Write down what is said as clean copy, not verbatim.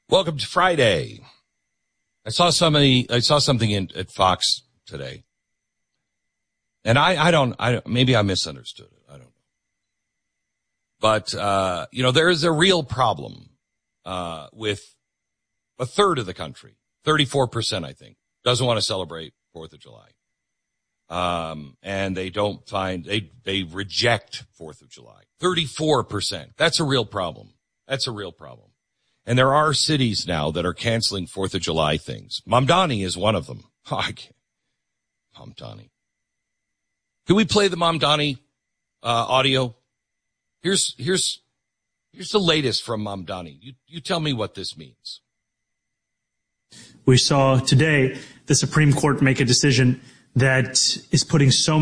Welcome to Friday. I saw something at Fox today, and maybe I misunderstood it. I don't know. But, there is a real problem, with a third of the country, 34%, I think, doesn't want to celebrate 4th of July. And they reject 4th of July. 34%. That's a real problem. And there are cities now that are canceling 4th of July things. Mamdani is one of them. Mamdani. Can we play the Mamdani audio? Here's the latest from Mamdani. You tell me what this means. We saw today the Supreme Court make a decision that is putting so